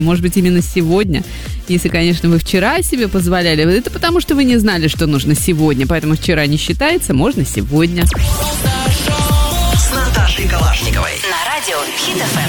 Может быть, именно сегодня. Если, конечно, вы вчера себе позволяли, это потому, что вы не знали, что нужно сегодня. Поэтому вчера не считается, можно сегодня. С Наташей Калашниковой. На радио Хит ФМ.